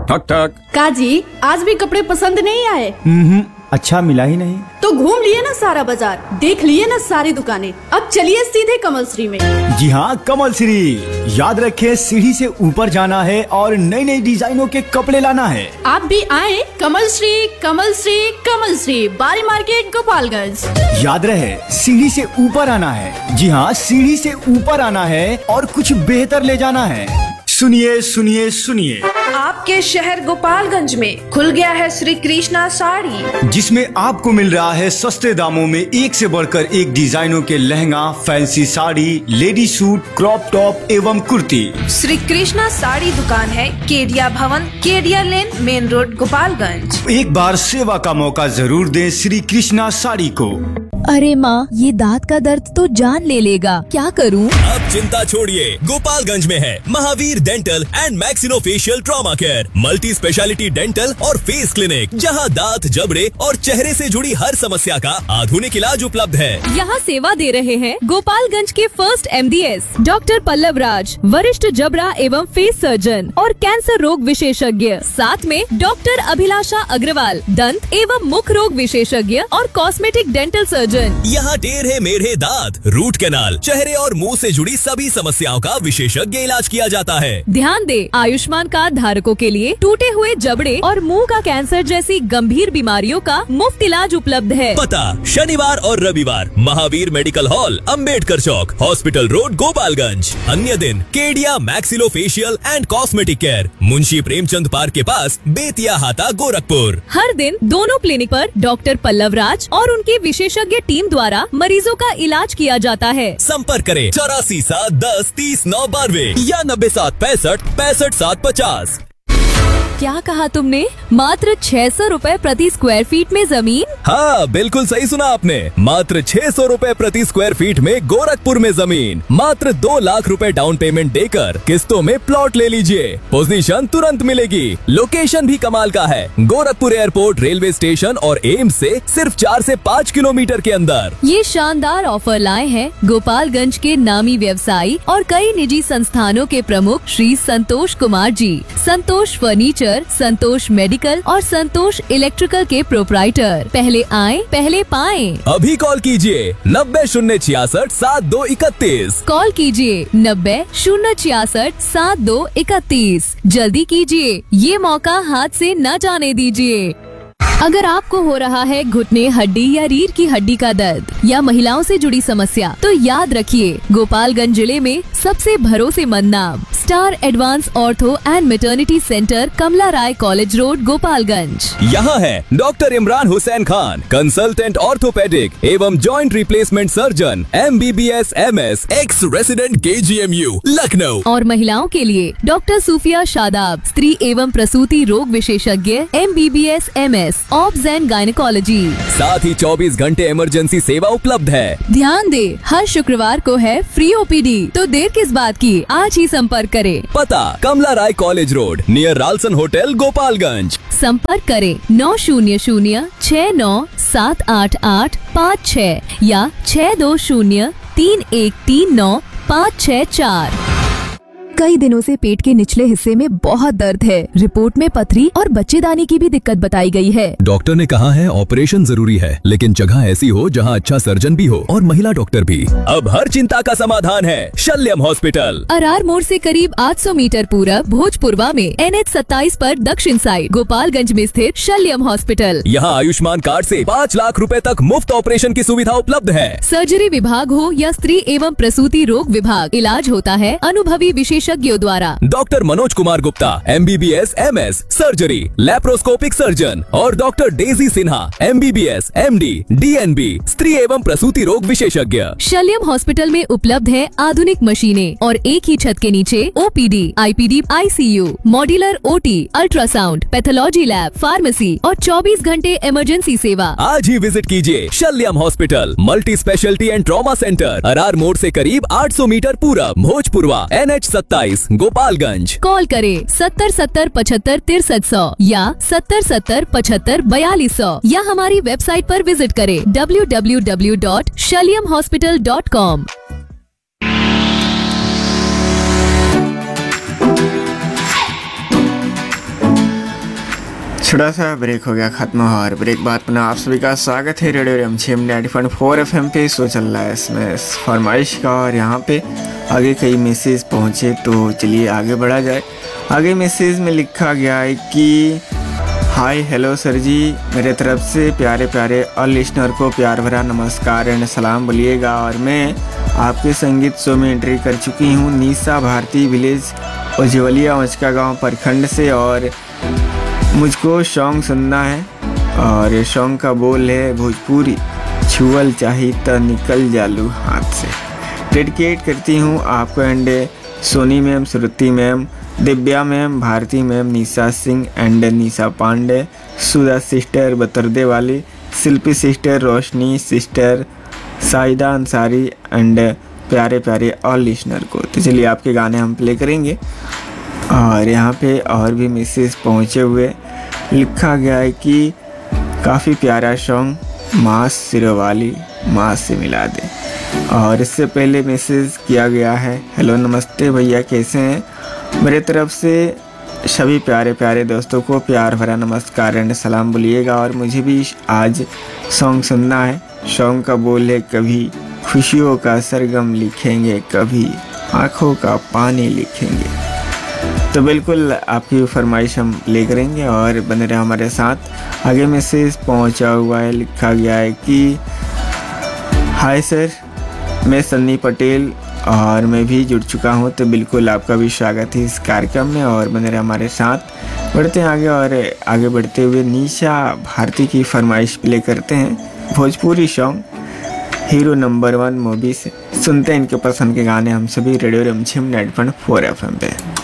ठक ठक। काजी, आज भी कपड़े पसंद नहीं आए? अच्छा मिला ही नहीं। तो घूम लिए ना सारा बाजार, देख लिए ना सारी दुकानें, अब चलिए सीधे कमल श्री में। जी हाँ, कमल श्री। याद रखे, सीढ़ी से ऊपर जाना है और नई नई डिजाइनों के कपड़े लाना है। आप भी आए कमल श्री, कमल श्री, कमल श्री, बारी मार्केट, गोपालगंज। याद रहे, सीढ़ी से ऊपर आना है। जी हाँ, सीढ़ी से ऊपर आना है और कुछ बेहतर ले जाना है। सुनिए सुनिए सुनिए, आपके शहर गोपालगंज में खुल गया है श्री कृष्णा साड़ी, जिसमें आपको मिल रहा है सस्ते दामों में एक से बढ़कर एक डिजाइनों के lehenga, fancy sari, lady suit, crop top एवं कुर्ती। श्री कृष्णा साड़ी दुकान है केडिया भवन, केडिया लेन, मेन रोड, गोपालगंज। एक बार सेवा का मौका जरूर दें श्री कृष्णा साड़ी को। अरे माँ, ये दांत का दर्द तो जान ले लेगा, क्या करूँ? अब चिंता छोड़िए, गोपालगंज में है Mahavir dental and maxillofacial trauma care, multi speciality dental और फेस क्लिनिक, जहां दांत, जबड़े और चेहरे से जुड़ी हर समस्या का आधुनिक इलाज उपलब्ध है। यहाँ सेवा दे रहे हैं गोपालगंज के फर्स्ट MDS डॉक्टर पल्लव राज, वरिष्ठ जबड़ा एवं फेस सर्जन और कैंसर रोग विशेषज्ञ। साथ में डॉक्टर अभिलाषा अग्रवाल, दंत एवं मुख रोग विशेषज्ञ और कॉस्मेटिक डेंटल सर्जन। यहाँ टेढ़े मेढ़े दांत, रूट कैनाल, चेहरे और मुंह से जुड़ी सभी समस्याओं का विशेषज्ञ इलाज किया जाता है। ध्यान दे, आयुष्मान कार्ड धारकों के लिए टूटे हुए जबड़े और मुंह का कैंसर जैसी गंभीर बीमारियों का मुफ्त इलाज उपलब्ध है। पता, शनिवार और रविवार महावीर मेडिकल हॉल, अंबेडकर चौक, हॉस्पिटल रोड, गोपालगंज। अन्य दिन Kedia maxillofacial and cosmetic care, Munshi Premchand park के पास, बेतिया हाता, गोरखपुर। हर दिन दोनों क्लिनिक पर डॉक्टर पल्लव राज और उनकी विशेषज्ञ टीम द्वारा मरीजों का इलाज किया जाता है। संपर्क करें 84-7-10-30-9-92 या 97-65-65-750। क्या कहा तुमने? मात्र 600 रुपए प्रति स्क्वायर फीट में जमीन? हाँ, बिल्कुल सही सुना आपने। मात्र 600 रुपए प्रति स्क्वायर फीट में गोरखपुर में जमीन। मात्र 2 लाख रुपए डाउन पेमेंट देकर किस्तों में प्लॉट ले लीजिए। पोजीशन तुरंत मिलेगी। लोकेशन भी कमाल का है, गोरखपुर एयरपोर्ट, रेलवे स्टेशन और एम्स से सिर्फ 4 से 5 किलोमीटर के अंदर। ये शानदार ऑफर लाए हैं गोपालगंज के नामी व्यवसायी और कई निजी संस्थानों के प्रमुख श्री संतोष कुमार जी। संतोष फर्नीचर, संतोष मेडिकल और संतोष इलेक्ट्रिकल के प्रोप्राइटर। पहले आएं, पहले पाएं। अभी कॉल कीजिए 90-066-7231। कॉल कीजिए 90-066-7231। जल्दी कीजिए, ये मौका हाथ से न जाने दीजिए। अगर आपको हो रहा है घुटने, हड्डी या रीढ़ की हड्डी का दर्द या महिलाओं से जुड़ी समस्या, तो याद रखिए, गोपालगंज जिले में सबसे भरोसेमंद नाम star advance ortho and maternity centre, Kamala Rai college road, Gopalganj. यहाँ है doctor Imran Hussain Khan, consultant orthopaedic एवं joint replacement surgeon, MBBS MS, x resident KGMU, Lucknow. और महिलाओं के लिए डॉक्टर सूफिया शादाब, स्त्री एवं प्रसूति रोग विशेषज्ञ, MBBS MS, obs and gynaecology. साथ ही 24 घंटे इमरजेंसी सेवा उपलब्ध है। ध्यान दे, हर शुक्रवार को है फ्री OPD, तो देर किस बात की, आज ही संपर्क करें। पता, कमला राय college road, near Ralson hotel, Gopalganj. संपर्क करें 900-69-788-56 या 620-3139-564। कई दिनों से पेट के निचले हिस्से में बहुत दर्द है। रिपोर्ट में पथरी और बच्चेदानी की भी दिक्कत बताई गई है। डॉक्टर ने कहा है ऑपरेशन जरूरी है, लेकिन जगह ऐसी हो जहां अच्छा सर्जन भी हो और महिला डॉक्टर भी। अब हर चिंता का समाधान है शल्यम हॉस्पिटल। अरार मोड़ से करीब 800 मीटर पूरब, भोजपुरवा में NH 27 पर दक्षिण साइड, गोपालगंज में स्थित शल्यम हॉस्पिटल। यहाँ आयुष्मान कार्ड से 5 लाख रुपए तक मुफ्त ऑपरेशन की सुविधा उपलब्ध है। सर्जरी विभाग हो या स्त्री एवं प्रसूति रोग विभाग, इलाज होता है अनुभवी विशेषज्ञों द्वारा। Doctor Manoj Kumar Gupta, MBBS MS, surgery, laparoscopic surgeon और doctor Daisy Sinha, MBBS MD DNB, स्त्री एवं प्रसूति रोग विशेषज्ञ। शल्यम हॉस्पिटल में उपलब्ध है आधुनिक मशीनें और एक ही छत के नीचे OPD, IPD, ICU, modular OT, ultrasound, pathology lab, pharmacy और 24 घंटे इमरजेंसी सेवा। आज ही विजिट कीजिए शल्यम hospital, multi speciality and trauma centre, Arar मोड़ से करीब 800 मीटर पूरब, भोजपुरवा, NH 27, गोपालगंज। कॉल करें 70 70 75 6300 या 70 70 75 4200 या हमारी वेबसाइट पर विजिट करें www.shalyamhospital.com। छोटा सा ब्रेक हो गया खत्म और ब्रेक बाद पुनः आप सभी का स्वागत है रेडियो रिमझिम 90.4 FM पे। शो चल रहा है इसमें फरमाइश का और यहाँ पे आगे कई मैसेज पहुँचे तो चलिए आगे बढ़ा जाए। आगे मैसेज में लिखा गया है कि हाय हेलो सर जी, मेरे तरफ से प्यारे प्यारे ऑल लिस्नर को प्यार भरा नमस्कार एंड सलाम बोलिएगा। और मैं आपके संगीत शो में एंट्री कर चुकी हूँ निशा भारती विलेज उज्जवलिया मचका गाँव प्रखंड से और मुझको सॉन्ग सुनना है और ये सॉन्ग का बोल है भोजपुरी छुअल चाही त निकल जालू हाथ से। डेडिकेट करती हूँ आपको and Soni ma'am, Shruti ma'am, Divya ma'am, Bharti ma'am, Nisha Singh and Nisha Pandey, Sudha sister बतरदे वाली, शिल्पी sister, Roshni sister, Saida Ansari and प्यारे प्यारे ऑल लिसनर को। तो चलिए आपके गाने हम प्ले करेंगे। और यहाँ पे और भी मैसेज पहुँचे हुए लिखा गया है कि काफ़ी प्यारा सॉन्ग मास सिरवाली माँ से मिला दे। और इससे पहले मैसेज किया गया है हेलो नमस्ते भैया कैसे हैं, मेरे तरफ से सभी प्यारे प्यारे दोस्तों को प्यार भरा नमस्कार एंड सलाम बोलिएगा। और मुझे भी आज सॉन्ग सुनना है। सॉन्ग का बोल है कभी खुशियों का सरगम लिखेंगे, कभी आँखों का पानी लिखेंगे। तो बिल्कुल आपकी फरमाइश हम प्ले करेंगे और बने रहे हमारे साथ। आगे मैसेज पहुंचा हुआ है, लिखा गया है कि हाय सर, मैं सन्नी पटेल और मैं भी जुड़ चुका हूं। तो बिल्कुल आपका भी स्वागत है इस कार्यक्रम में और बने रहे हमारे साथ। बढ़ते हैं आगे और आगे बढ़ते हुए निशा भारती की फरमाइश प्ले करते हैं Bhojpuri song hero number 1 movie से। सुनते हैं इनके पसंद के गाने हम सभी रेडियो रिमझिम 90.4 FM पे।